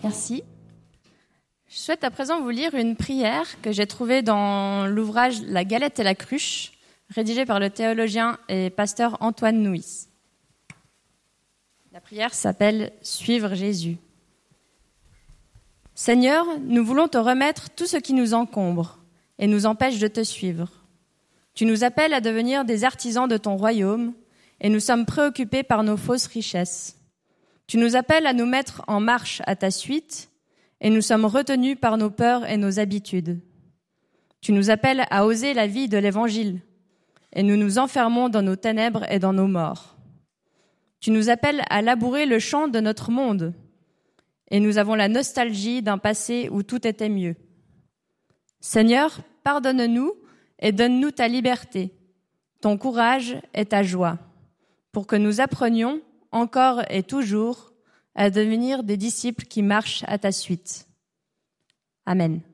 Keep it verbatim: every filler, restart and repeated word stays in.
Merci. Je souhaite à présent vous lire une prière que j'ai trouvée dans l'ouvrage « La galette et la cruche », rédigé par le théologien et pasteur Antoine Nouis. La prière s'appelle « Suivre Jésus ». Seigneur, nous voulons te remettre tout ce qui nous encombre et nous empêche de te suivre. Tu nous appelles à devenir des artisans de ton royaume et nous sommes préoccupés par nos fausses richesses. Tu nous appelles à nous mettre en marche à ta suite et nous sommes retenus par nos peurs et nos habitudes. Tu nous appelles à oser la vie de l'Évangile et nous nous enfermons dans nos ténèbres et dans nos morts. Tu nous appelles à labourer le champ de notre monde et nous avons la nostalgie d'un passé où tout était mieux. Seigneur, pardonne-nous et donne-nous ta liberté, ton courage et ta joie, pour que nous apprenions encore et toujours à devenir des disciples qui marchent à ta suite. Amen.